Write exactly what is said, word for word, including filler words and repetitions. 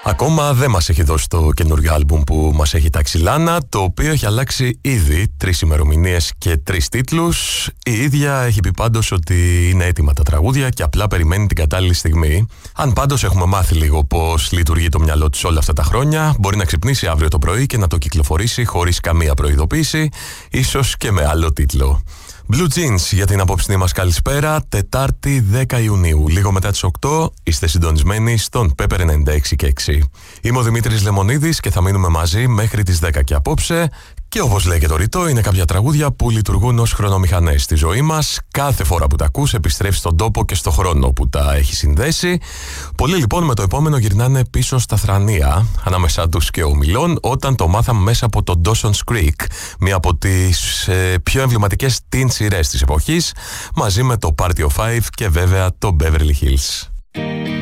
Ακόμα δεν μας έχει δώσει το καινούριο άλμπουμ που μας έχει τάξει Λάνα, το οποίο έχει αλλάξει ήδη τρεις ημερομηνίες και τρεις τίτλους. Η ίδια έχει πει πάντως ότι είναι έτοιμα τα τραγούδια και απλά περιμένει την κατάλληλη στιγμή. Αν πάντως έχουμε μάθει λίγο πώς λειτουργεί το μυαλό της όλα αυτά τα χρόνια, μπορεί να ξυπνήσει αύριο το πρωί και να το κυκλοφορήσει χωρίς καμία προειδοποίηση, ίσως και με άλλο τίτλο. Blue Jeans για την απόψινή μας καλησπέρα, Τετάρτη δέκα Ιουνίου, λίγο μετά τις οκτώ, είστε συντονισμένοι στον Pepper ενενήντα έξι και έξι. Είμαι ο Δημήτρης Λεμονίδης και θα μείνουμε μαζί μέχρι τις δέκα και απόψε. Και όπως λέει και το ρητό, είναι κάποια τραγούδια που λειτουργούν ως χρονομηχανές στη ζωή μας. Κάθε φορά που τα ακούς επιστρέφεις στον τόπο και στο χρόνο που τα έχει συνδέσει. Πολλοί λοιπόν με το επόμενο γυρνάνε πίσω στα θρανία, ανάμεσά τους και ο Μιλών, όταν το μάθαμε μέσα από το Dawson's Creek, μία από τις ε, πιο εμβληματικές teen σειρές της εποχής, μαζί με το Party of Five και βέβαια το Beverly Hills.